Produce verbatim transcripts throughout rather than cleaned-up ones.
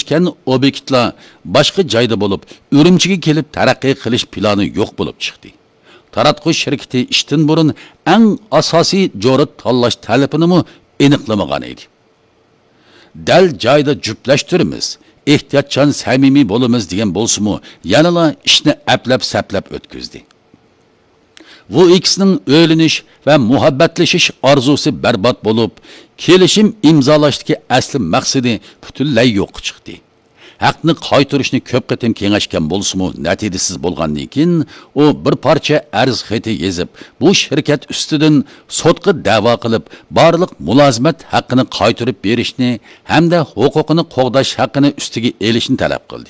kelishgan obyektlar boshqa joyda bo'lib, Urumchiga kelib taraqqiy qilish plani yo'q bo'lib chiqdi. Taratqush shirkati ishdan burun eng asosiy jo'ri tanlash talabini aniqlamagan edi. Dal joyda juplashtiramiz, ehtiyotchan samimiy bo'lamiz degan bo'lsa-mu, yanala ishni aplab-saplab o'tkazdi. Bu ikisining o'ylanish va muhabbatlashish orzusi barbod bo'lib, kelishim imzolashdagi asli maqsadi butunlay yo'q chiqdi. Haqni qaytarishni ko'p qatim kengashgan bo'lsa-mu, natijasiz bo'lgandan keyin u bir parcha arz xati yozib, bu shirkat ustidan sudga da'vo qilib, barliq mulozimat haqqini qaytarib berishni hamda huquqini qo'g'dash haqqini ustiga elishni talab qildi.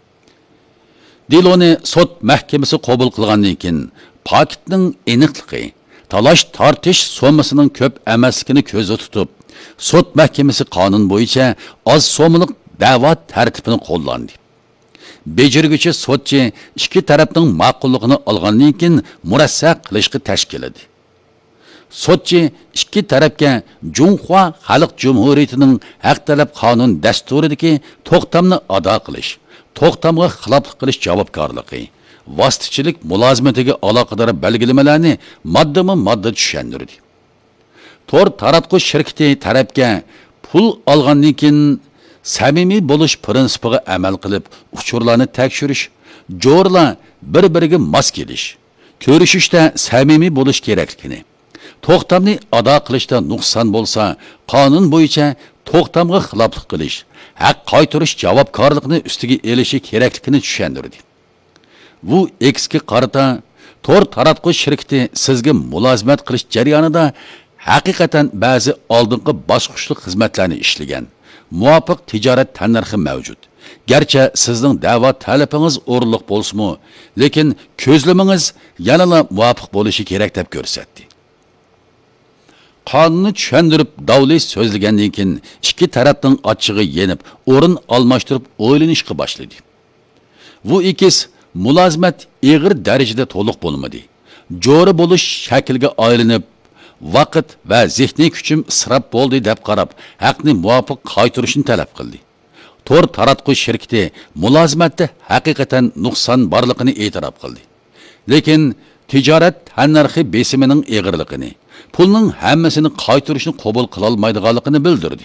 Diloni sud mahkamasi qabul qilgandan keyin paketning aniqligi, talash tortish so'masining ko'p emasligini ko'zda tutib, sud mahkamasi qonun bo'yicha oz so'mlik da'vo tartibini qo'llandi. Bejirguchi sudchi ikki tarafning ma'qulligini olgandan keyin murassa qilishga tashkiladi. Sudchi ikki tarafga Junxua Xalq Jumhuriyatining haq talab qonun dasturidagi to'xtamni ado qilish, to'xtamga xiloflik qilish javobgarligi, vositachilik mulozimatiga aloqador belgilamalari modma-modda tushuntirdi. Tor taratqush shirkati tarafga pul olgandan keyin samimiy bo'lish prinsipiga amal qilib, uchurlarni tekshirish, jo'rlar bir-biriga mos kelish, ko'rishishda samimiy bo'lish kerakligini, to'xtamni ado qilishda nuqson bo'lsa, qonun bo'yicha to'xtamga xiloflik qilish, haq qaytarish javobgarligini ustiga elishi kerakligini tushuntirdi. Bu eski qarata tor taratqush shirkati sizga mulozimat qilish jarayonida haqiqatan ba'zi oldingi boshqushlik xizmatlarni ishlagan. Muvafiq tijorat tannarxi mavjud. Garchi sizning da'vo talabingiz o'rinliq bo'lsa-mu, lekin ko'zlamingiz yanada muvafiq bo'lishi kerak deb ko'rsatdi. Qonunni tushuntirib, davli so'zlagandan keyin ikki tarafning ochig'i yenib, o'rin almashtirib o'ylanishga boshladi. Bu ikis mulozimat ig'ir darajada to'liq bo'lmadi. Jo'ri bo'lish shakliga aylanib, vaqt va zehniy kuchim isrof bo'ldi deb qarab, haqni muvofiq qaytarishni talab qildi. Tor taratqush shirkati mulozimatda haqiqatan nuqson borligini e'tirof qildi. Lekin tijorat tannarxi besimining ig'irligini, pulning hammasini qaytarishni qabul qila olmaydiganligini bildirdi.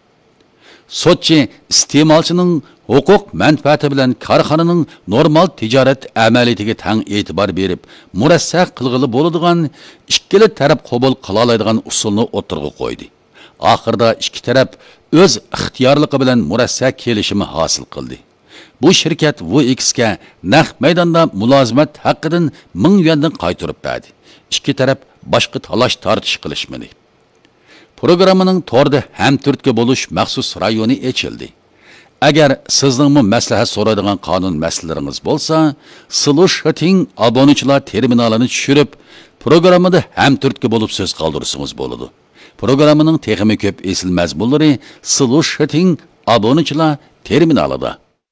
Sudchi iste'molchining huquq manfaati bilan korxonaning normal tijorat amaliyatiga tang e'tibor berib, murassa qilg'ili bo'ladigan ikkili taraf qabul qila oladigan usulni o'tirg'i qo'ydi. Oxirida ikki taraf o'z ixtiyorligi bilan murassa kelishimi hosil qildi. Bu shirkat V X ga naq maydonda mulozimat haqqidan ming yuandan qaytarib berdi. Ikki taraf boshqa talash tortish qilishmadi. Programmaning torda ham turtga bo'lish maxsus rayoni ochildi. Agar sizning maslahat so'raydigan qonun masalalaringiz bo'lsa, Solution obunachilar terminalini tushirib, programmada ham turtga bo'lib so'z qoldirsangiz bo'ladi. Programmaning texnik ko'p esil mazmunlari Solution obunachilar terminalida.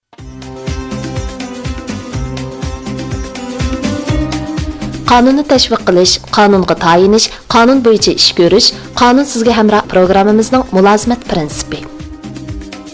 Qonunni tashviq qilish, qonunga tayinish, qonun bo'yicha ish ko'rish, qonun sizga hamroh programmamizning mulozimat prinsipi.